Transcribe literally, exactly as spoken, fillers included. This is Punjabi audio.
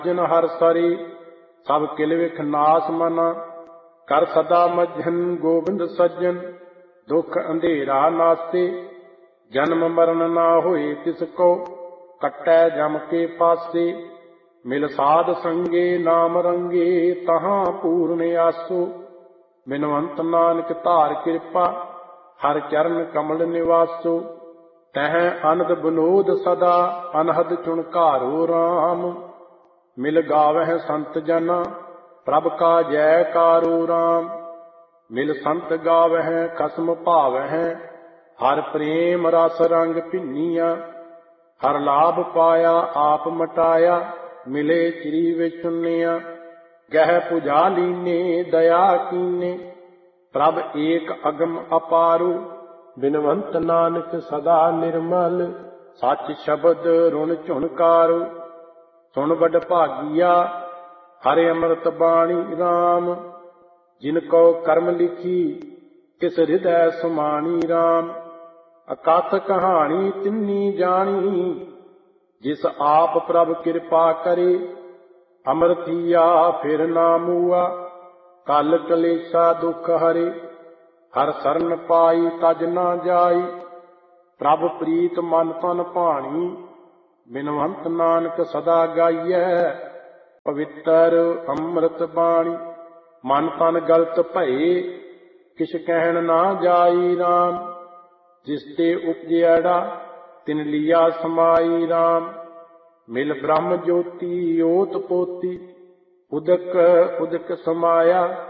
ਜਨ ਹਰ ਸਰੀ ਸਭ ਕਿਲ ਵਿਖ ਨਾਸ ਮਨਾ। ਕਰ ਸਦਾ ਮਝਨ ਗੋਬਿੰਦ ਸੱਜਣ ਦੁਖ ਅੰਧੇਰਾ ਨਾਸੇ। ਜਨਮ ਮਰਨ ਨਾ ਹੋਏ ਤਿਸ ਕੋ ਕੱਟੈ ਜਮ ਕੇ ਪਾਸੇ। ਮਿਲ ਸਾਧ ਸੰਗੇ ਨਾਮ ਰੰਗੇ ਤਹਾਂ ਪੂਰਨ ਆਸੋ। ਬਿਨਵੰਤ ਨਾਨਕ ਧਾਰ ਕਿਰਪਾ ਹਰ ਚਰਨ ਕਮਲ ਨਿਵਾਸੋ। ਤਹ ਅਨੰਦ ਬਨੋਦ ਸਦਾ ਅਨਹਦ ਚੁਣਕਾਰੋ ਰਾਮ। ਮਿਲ ਗਾਵਹਿ ਸੰਤ ਜਨਾ ਪ੍ਰਭ ਕਾ ਜੈਕਾਰੋ ਰਾਮ। ਮਿਲ ਸੰਤ ਗਾਵਹਿ ਖਸਮ ਭਾਵਹਿ ਹਰ ਪ੍ਰੇਮ ਰਸ ਰੰਗ ਭਿੰਨੀਆਂ। ਹਰ ਲਾਭ ਪਾਇਆ ਆਪ ਮਟਾਇਆ ਮਿਲੇ ਚਿਰੀ ਵਿੱਚ ਚੁੰਨਿਆ। ਗਹਿ ਪੁਜਾ ਲੀਨੇ ਦਇਆ ਕੀਨੇ ਪ੍ਰਭ ਏਕ ਅਗਮ ਅਪਾਰੂ। ਬਿਨਵੰਤ ਨਾਨਕ ਸਦਾ ਨਿਰਮਲ ਸੱਚ ਸ਼ਬਦ ਰੁਣ ਝੁਣਕਾਰੂ। ਸੁਣ ਵਡ ਭਾਗੀਆ ਹਰਿ ਅੰਮ੍ਰਿਤ ਬਾਣੀ ਰਾਮ। ਜਿਨ ਕੋ ਕਰਮ ਲਿਖੀ ਤਿਸ ਹਿਰਦੈ ਸੁਮਾਣੀ ਰਾਮ। ਅਕਥ ਕਹਾਣੀ ਤਿੰਨੀ ਜਾਣੀ ਜਿਸ ਆਪ ਪ੍ਰਭ ਕਿਰਪਾ ਕਰੇ। ਅੰਮ੍ਰਿਤੀਆ ਫਿਰ ਨਾ ਮੂਆ ਕਲ ਕਲੇਸ਼ਾ ਦੁਖ ਹਰੇ। ਹਰ ਸਰਨ ਪਾਈ ਤਜ ਨਾ ਜਾਈ ਪ੍ਰਭ ਪ੍ਰੀਤ ਮਨ ਤਨ ਭਾਣੀ। ਬਿਨਵੰਤ ਨਾਨਕ ਸਦਾ ਗਾਈਐ ਪਵਿੱਤਰ ਅੰਮ੍ਰਿਤ ਬਾਣੀ। ਮਨ ਤਨ ਗਲਤ ਭਏ ਕਿਛ ਕਹਿਣ ਨਾ ਜਾਈ ਰਾਮ। ਜਿਸ ਤੇ ਉਪਜਿਆੜਾ ਤਿਨ ਲੀਆ ਸਮਾਈ ਰਾਮ। ਮਿਲ ਬ੍ਰਹਮ ਜੋਤੀ ਓਤ ਪੋਤੀ ਉਦਕ ਉਦਕ ਸਮਾਇਆ।